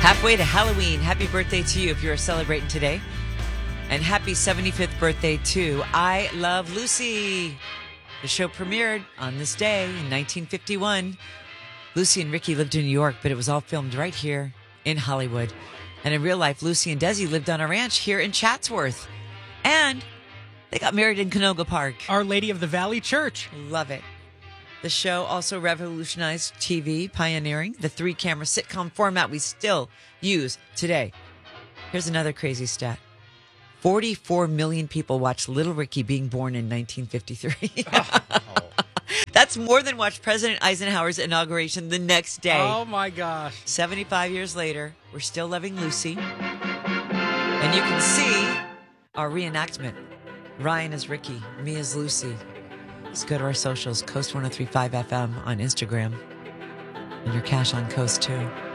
Halfway to Halloween. Happy birthday to you if you're celebrating today. And happy 75th birthday to I Love Lucy. The show premiered on this day in 1951. Lucy and Ricky lived in New York, but it was all filmed right here in Hollywood. And in real life, Lucy and Desi lived on a ranch here in Chatsworth. And they got married in Canoga Park. Our Lady of the Valley Church. Love it. The show also revolutionized TV, pioneering the 3-camera sitcom format we still use today. Here's another crazy stat. 44 million people watched Little Ricky being born in 1953. That's more than watched President Eisenhower's inauguration the next day. Oh, my gosh. 75 years later, we're still loving Lucy. And you can see our reenactment. Ryan is Ricky, me is Lucy. Let's go to our socials, Coast 103.5 FM on Instagram. And your cash on Coast, too.